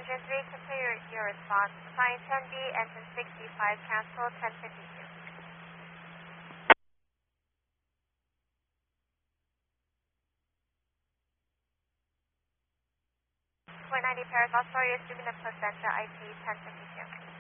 Engine 3, continue your response. Flying 10B, engine 65, cancel 1052. 490 Paris, Australia, assuming the placenta, IP 1052.